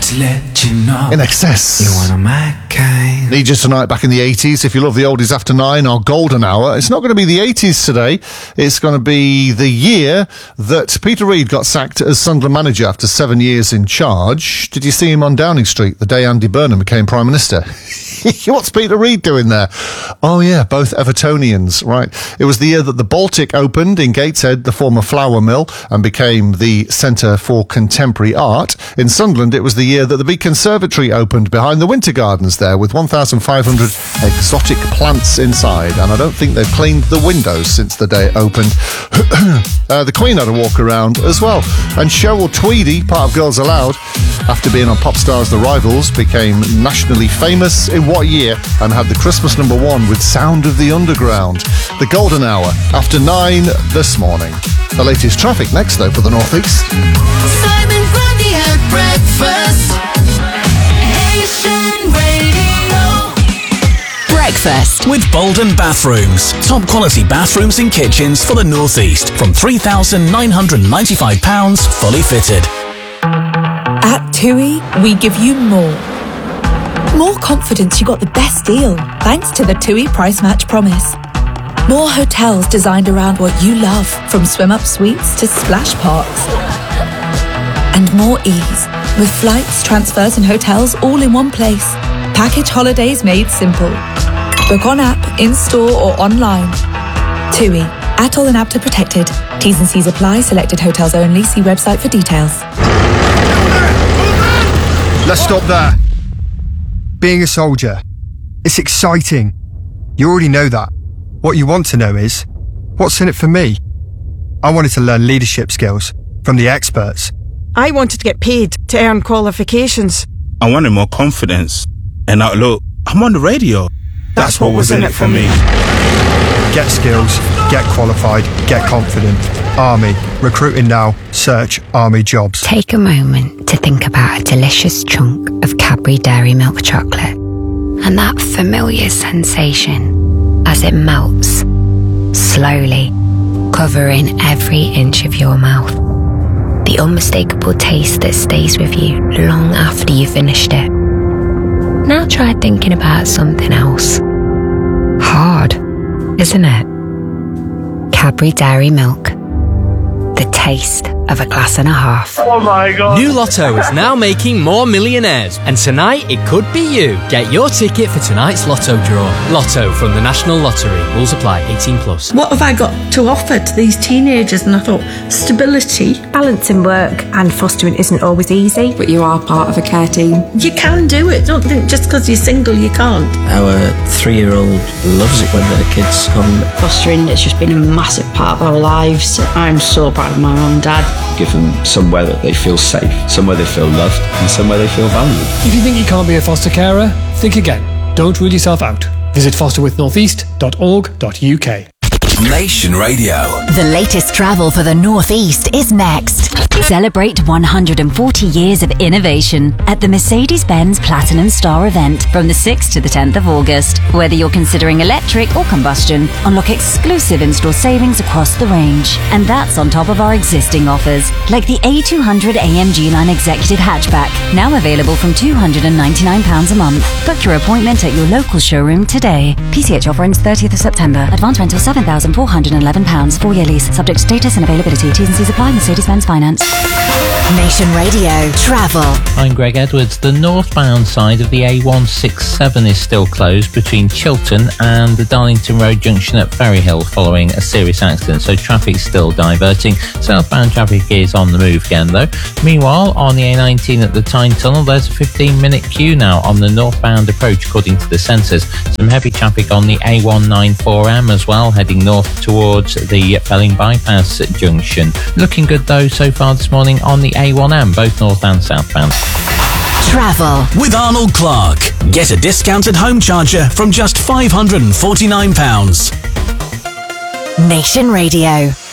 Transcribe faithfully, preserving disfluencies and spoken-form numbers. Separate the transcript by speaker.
Speaker 1: to let you know.
Speaker 2: In Excess.
Speaker 1: You're one of my kind.
Speaker 2: Need You Tonight back in the eighties. If you love the oldies after nine, our golden hour. It's not going to be the eighties today. It's going to be the year that Peter Reid got sacked as Sunderland manager after seven years in charge. Did you see him on Downing Street the day Andy Burnham became Prime Minister? What's Peter Reid doing there? Oh yeah, both Evertonians, right. It was the year that the Baltic opened in Gateshead, the former flour mill, and became the Centre for Contemporary Art. In Sunderland, it was the year that the big conservatory opened behind the Winter Gardens there, with one thousand five hundred exotic plants inside, and I don't think they've cleaned the windows since the day it opened. uh, the Queen had a walk around as well, and Cheryl Tweedy, part of Girls Aloud, after being on Pop Stars The Rivals, became nationally famous in what year, and had the Christmas number one with Sound of the Underground. The golden hour after nine this morning. The latest traffic next though for the North East.
Speaker 3: Simon Grundy at breakfast. Nation Radio.
Speaker 4: Breakfast
Speaker 5: with Bolden Bathrooms. Top quality bathrooms and kitchens for the North East from three thousand nine hundred ninety-five pounds fully fitted.
Speaker 6: At TUI, we give you more. More confidence you got the best deal, thanks to the TUI Price Match Promise. More hotels designed around what you love, from swim-up suites to splash parks. And more ease, with flights, transfers and hotels all in one place. Package holidays made simple. Book on app, in-store or online. TUI, Atoll and APTA protected. T's and C's apply, selected hotels only. See website for details.
Speaker 7: Let's stop there. Being a soldier, it's exciting. You already know that. What you want to know is, what's in it for me? I wanted to learn leadership skills from the experts.
Speaker 8: I wanted to get paid to earn qualifications.
Speaker 9: I wanted more confidence. And now, look, I'm on the radio. That's, That's what, what was in it for me.
Speaker 7: Get skills, get qualified, get confident. Army. Recruiting now. Search Army jobs.
Speaker 10: Take a moment to think about a delicious chunk of Cadbury Dairy Milk chocolate and that familiar sensation as it melts, slowly, covering every inch of your mouth. The unmistakable taste that stays with you long after you've finished it. Now try thinking about something else. Hard, isn't it? Cadbury Dairy Milk. The taste of a glass and a half.
Speaker 11: Oh my God.
Speaker 12: New Lotto is now making more millionaires, and tonight it could be you. Get your ticket for tonight's Lotto draw. Lotto from the National Lottery. Rules apply. eighteen plus.
Speaker 13: What have I got to offer to these teenagers? And I thought, stability.
Speaker 14: Balancing work and fostering isn't always easy, but you are part of a care team.
Speaker 13: You can do it. Don't think just because you're single you can't.
Speaker 15: Our three-year-old loves it when the kids come.
Speaker 16: Fostering, it's just been a massive part of our lives. I'm so proud of my mum and dad.
Speaker 17: Give them somewhere that they feel safe, somewhere they feel loved, and somewhere they feel valued.
Speaker 18: If you think you can't be a foster carer, think again. Don't rule yourself out. Visit foster with north east dot org dot U K.
Speaker 5: Nation Radio.
Speaker 4: The latest travel for the North East is next. Celebrate one hundred forty years of innovation at the Mercedes-Benz Platinum Star event from the sixth to the tenth of August. Whether you're considering electric or combustion, unlock exclusive in-store savings across the range. And that's on top of our existing offers, like the A two hundred A M G Line Executive Hatchback, now available from two hundred ninety-nine pounds a month. Book your appointment at your local showroom today. P C H offer ends thirtieth of September. Advance rental seven thousand four hundred eleven pounds. Four-year lease. Subject to status and availability. T's and C's apply. Mercedes-Benz Finance. Nation Radio Travel.
Speaker 19: I'm Greg Edwards. The northbound side of the A one sixty-seven is still closed between Chiltern and the Darlington Road junction at Ferryhill following a serious accident, so traffic's still diverting. Southbound traffic is on the move again though. Meanwhile, on the A nineteen at the Tyne Tunnel, there's a fifteen minute queue now on the northbound approach according to the sensors. Some heavy traffic on the A one ninety-four M as well, heading north towards the Felling Bypass junction. Looking good though so far this morning on the A one M, both north and southbound.
Speaker 4: Travel
Speaker 5: with Arnold Clark. Get a discounted home charger from just five hundred forty-nine pounds.
Speaker 4: Nation Radio.